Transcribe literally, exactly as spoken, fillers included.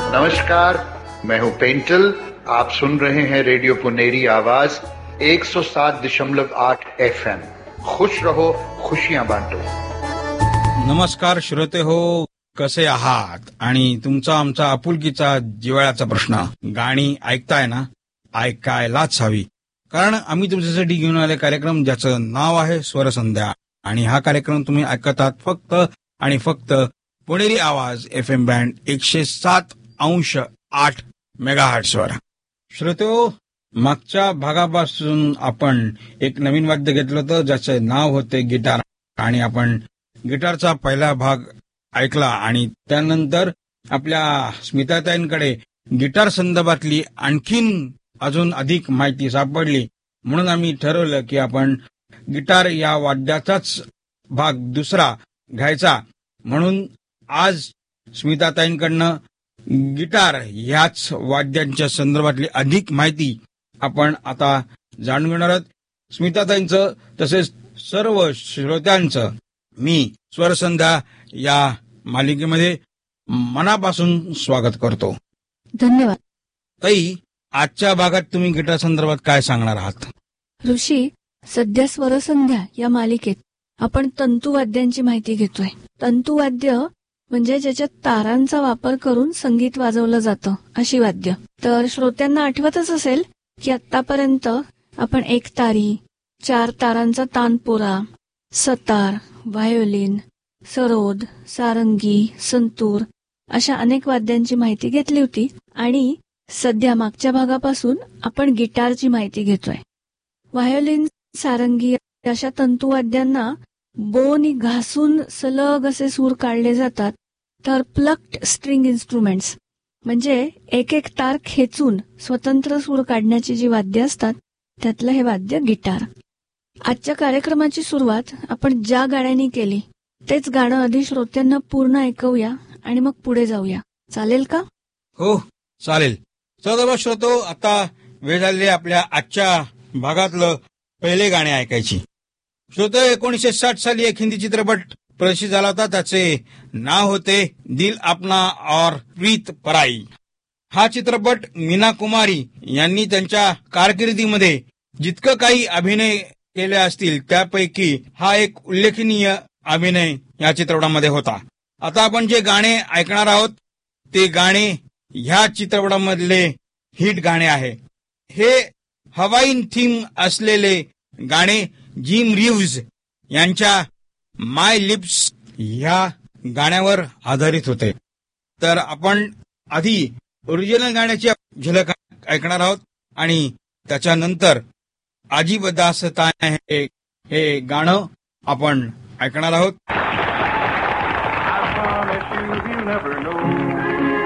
नमस्कार, मैं हूं पेंटल। आप सुन रहे हैं रेडियो पुनेरी आवाज एक सौ सात दशमलव आठ एफ एम। खुश रहो, खुशियां बांटो। नमस्कार श्रोते हो, कसे आहात? आणि तुमचा आमचा आपुलकीचा जिव्हाळ्याचा प्रश्न, गाणी ऐकताय ना? ऐकायलाच हवी, कारण आम्ही तुमच्यासाठी घेऊन आले कार्यक्रम ज्याचं नाव आहे स्वरसंध्या. आणि हा कार्यक्रम तुम्ही ऐकतात फक्त आणि फक्त पुणेरी आवाज एफ एम बँड एकशे सात अंश आठ मेगाहर्ट्झवर. श्रोतेहो, मागच्या भागापासून आपण एक नवीन वाद्य घेतलं होतं ज्याचे नाव होते गिटार. आणि आपण गिटारचा पहिला भाग ऐकला आणि त्यानंतर आपल्या स्मिताताईंकडे गिटार संदर्भातली आणखीन अजून अधिक माहिती सापडली, म्हणून आम्ही ठरवलं की आपण गिटार या वाद्याचाच भाग दुसरा घ्यायचा. म्हणून आज स्मिताताईंकडनं गिटार ह्याच वाद्यांच्या संदर्भातली अधिक माहिती आपण आता जाणून घेणार आहोत. स्मिताताईंचं तसेच सर्व श्रोत्यांचं मी स्वरसंध्या या मालिकेमध्ये मनापासून स्वागत करतो. धन्यवाद. ताई, आजच्या भागात तुम्ही गिटार संदर्भात काय सांगणार आहात? ऋषी, सध्या स्वरसंध्या या मालिकेत आपण तंतुवाद्यांची माहिती घेतोय. तंतुवाद्य म्हणजे ज्याच्यात तारांचा वापर करून संगीत वाजवलं जातं अशी वाद्य. तर श्रोत्यांना आठवतच असेल की आतापर्यंत आपण एक तारी, चार तारांचा तानपोरा, सतार, व्हायोलिन, सरोद, सारंगी, संतूर अशा अनेक वाद्यांची माहिती घेतली होती. आणि सध्या मागच्या भागापासून आपण गिटारची माहिती घेतोय. व्हायोलिन, सारंगी अशा तंतुवाद्यांना बोनी घासून सलग असे सूर काढले जातात. तर प्लक्ड स्ट्रिंग इन्स्ट्रुमेंट्स म्हणजे एक एक तार खेचून स्वतंत्र सूर काढण्याची जी वाद्य असतात त्यातलं हे वाद्य गिटार. आजच्या कार्यक्रमाची सुरुवात आपण ज्या गाण्यानी केली तेच गाणं आधी श्रोत्यांना पूर्ण ऐकवूया आणि मग पुढे जाऊया. चालेल का? हो, चालेल. चला श्रोतो, आता वेळ झाली आपल्या आजच्या भागातलं पहिले गाणे ऐकायची. श्रोतो, एकोणीसशे साठ साली एक हिंदी चित्रपट प्रदर्शित झाला होता. त्याचे नाव होते दिल अपना और प्रीत पराई. हा चित्रपट मीना कुमारी यांनी त्यांच्या कारकिर्दीमध्ये जितकं काही अभिनय केले असतील त्यापैकी हा एक उल्लेखनीय अभिनय या चित्रपटामध्ये होता. आता आपण जे गाणे ऐकणार आहोत ते गाणे ह्या चित्रपटामधले हिट गाणे आहे. हे हवाईन थीम असलेले गाणे जिम रिव्ह्ज यांच्या माय लिप्स ह्या गाण्यावर आधारित होते. तर आपण आधी ओरिजिनल गाण्याची झलक ऐकणार आहोत आणि त्याच्यानंतर अजीब दास्तान हे, हे गाणं आपण ऐकणार आहोत. I promise you, you'll never know